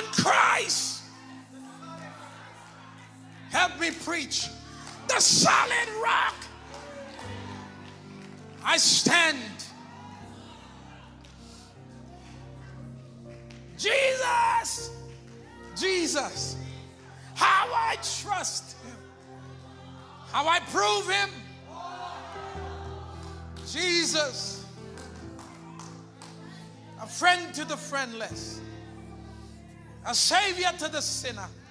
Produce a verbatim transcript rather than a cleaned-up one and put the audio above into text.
On Christ. Help me preach. The solid rock I stand. Jesus, Jesus, how I trust him, how I prove him. Jesus, a friend to the friendless, a savior to the sinner.